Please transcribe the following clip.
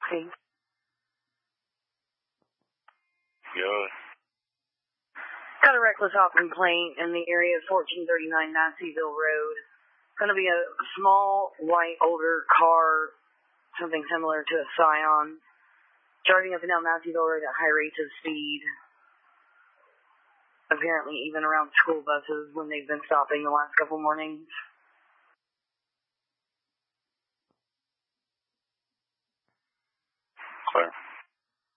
Okay. Good. Got a reckless hop complaint in the area of 1439 Nancyville Road. Going to be a small, white, older car, something similar to a Scion, driving up and down Nancyville Road at high rates of speed. Apparently even around school buses when they've been stopping the last couple mornings. Clear.